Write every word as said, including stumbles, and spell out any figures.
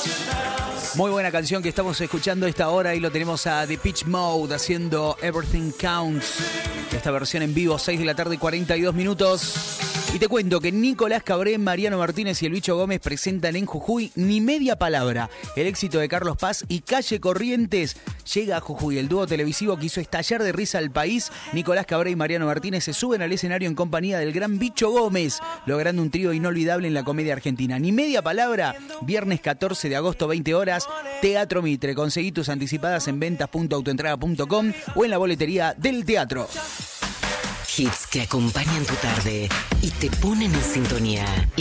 Muy buena canción que estamos escuchando a esta hora y lo tenemos a Depeche Mode haciendo Everything Counts. Esta versión en vivo, seis de la tarde, cuarenta y dos minutos. Y te cuento que Nicolás Cabré, Mariano Martínez y el Bicho Gómez presentan en Jujuy Ni Media Palabra. El éxito de Carlos Paz y Calle Corrientes llega a Jujuy. El dúo televisivo que hizo estallar de risa al país. Nicolás Cabré y Mariano Martínez se suben al escenario en compañía del gran Bicho Gómez, logrando un trío inolvidable en la comedia argentina. Ni Media Palabra, viernes catorce de agosto, veinte horas, Teatro Mitre. Conseguí tus anticipadas en ventas punto autoentrada punto com o en la boletería del teatro. Hits que acompañan tu tarde y te ponen en sintonía.